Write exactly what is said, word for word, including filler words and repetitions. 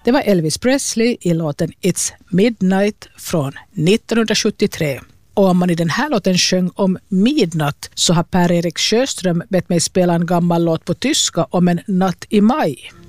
Det var Elvis Presley i låten It's Midnight från nittonhundrasjuttiotre. Och om man i den här låten sjöng om midnatt så har Per-Erik Sjöström bett mig spela en gammal låt på tyska om en natt i maj.